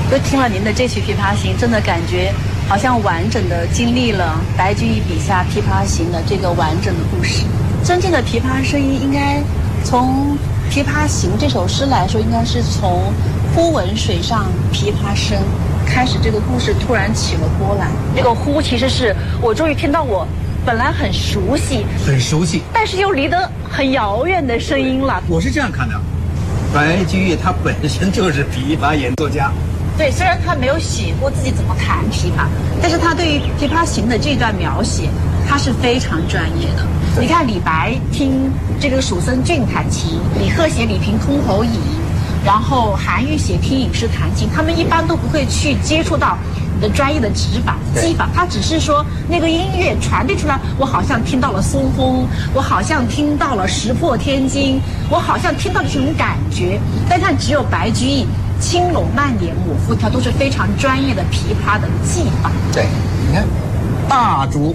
就听了您的这曲《琵琶行》，真的感觉好像完整的经历了白居易笔下《琵琶行》的这个完整的故事。真正的琵琶声音，应该从《琵琶行》这首诗来说，应该是从“忽闻水上琵琶声”开始，这个故事突然起了波澜。这个“忽”其实是我终于听到我本来很熟悉，但是又离得很遥远的声音了。 我是这样看的，白居易他本身就是琵琶演奏家。 对，虽然他没有写过自己怎么弹琵琶，但是他对于《琵琶行》的这段描写，他是非常专业的。你看李白听这个蜀僧俊弹琴，李贺写李瓶箜篌引，然后韩愈写听隐士弹琴，他们一般都不会去接触到你的专业的指法、技法，他只是说那个音乐传递出来，我好像听到了松风，我好像听到了石破天惊，我好像听到了这种感觉。但看只有白居易轻拢慢点抹复调，都是非常专业的琵琶的技法。 对，你看大竹。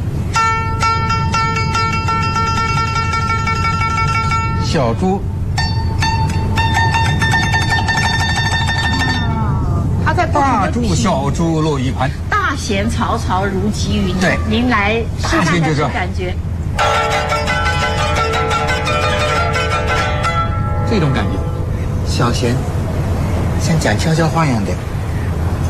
小猪， 他在大猪小猪落一盘， 大弦嘈嘈如急云。 对， 您来试一下这种感觉， 这种感觉，小弦像讲悄悄话一样的。